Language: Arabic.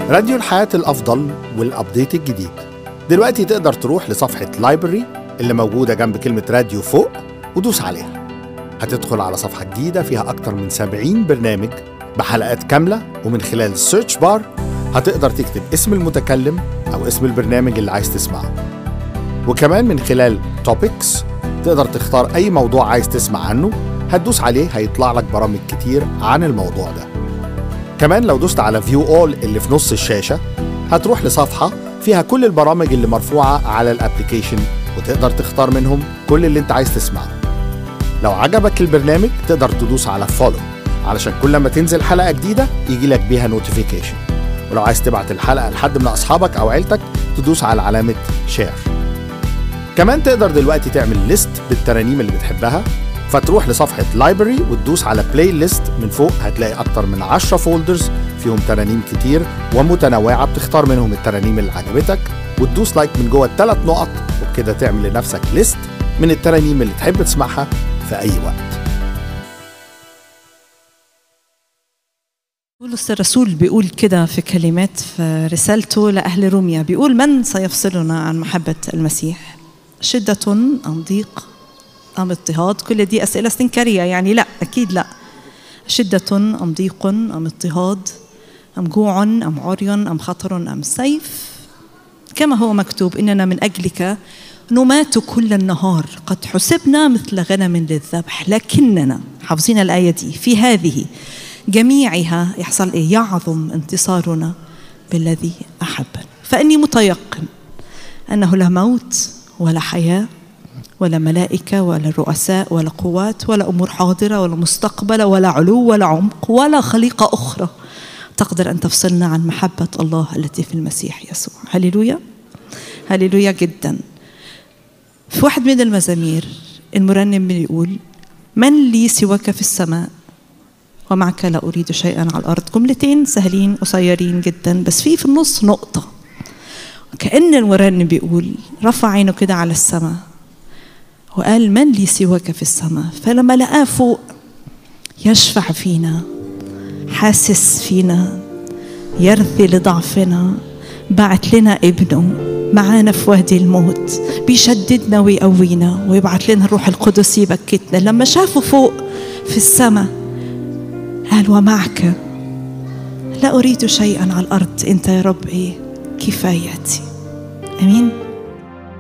راديو الحياة الأفضل والأبديت الجديد. دلوقتي تقدر تروح لصفحة لايبرري اللي موجودة جنب كلمة راديو فوق ودوس عليها. هتدخل على صفحة جديدة فيها أكتر من 70 برنامج بحلقات كاملة، ومن خلال السيرش بار هتقدر تكتب اسم المتكلم أو اسم البرنامج اللي عايز تسمعه. وكمان من خلال توبكس تقدر تختار أي موضوع عايز تسمع عنه، هتدوس عليه هيطلع لك برامج كتير عن الموضوع ده. كمان لو دوست على فيو اول اللي في نص الشاشة هتروح لصفحة فيها كل البرامج اللي مرفوعة على الابليكيشن، وتقدر تختار منهم كل اللي انت عايز تسمعه. لو عجبك البرنامج تقدر تدوس على فولو علشان كل ما تنزل حلقة جديدة يجي لك بيها نوتيفيكيشن. ولو عايز تبعت الحلقة لحد من أصحابك أو عيلتك تدوس على علامة شير. كمان تقدر دلوقتي تعمل ليست بالترانيم اللي بتحبها، فتروح لصفحة لايبرري وتدوس على بلاي ليست. من فوق هتلاقي أكتر من 10 فولدرز فيهم ترانيم كتير ومتنوعة، بتختار منهم الترانيم اللي عجبتك وتدوس لايك من جوه ال3 نقط، وبكده تعمل لنفسك ليست من الترانيم اللي تحب تسمعها في أي وقت. بولس الرسول بيقول كده في كلمات في رسالته لأهل روميا، بيقول: من سيفصلنا عن محبة المسيح؟ شدة أم ضيق أم اضطهاد؟ كل دي أسئلة استنكارية، يعني لا، أكيد لا. شدة أم ضيق أم اضطهاد أم جوع أم عري أم خطر أم سيف؟ كما هو مكتوب: إننا من أجلك نمات كل النهار، قد حسبنا مثل غنم للذبح. لكننا، حافظين الآية دي، في هذه جميعها يحصل إيه؟ يعظم انتصارنا بالذي أحبنا. فإني متيقن أنه لا موت ولا حياة ولا ملائكة ولا رؤساء ولا قوات ولا أمور حاضرة ولا مستقبلة ولا علو ولا عمق ولا خليقة أخرى تقدر أن تفصلنا عن محبة الله التي في المسيح يسوع. هللويا، هللويا جدا. في واحد من المزامير المرنم يقول: من لي سواك في السماء ومعك لا أريد شيئا على الأرض. جملتين سهلين قصيرين جدا، بس في النص نقطة. كأن المرنم بيقول، رفع عينه كده على السماء وقال: من لي سواك في السماء. فلما لقاه فوق يشفع فينا، حاسس فينا، يرثي لضعفنا، بعت لنا ابنه معانا في وادي الموت، بيشددنا ويقوينا ويبعت لنا الروح القدس يبكتنا. لما شافوا فوق في السماء قال: ومعك لا أريد شيئا على الأرض، أنت يا رب إيه؟ كفايتي. أمين.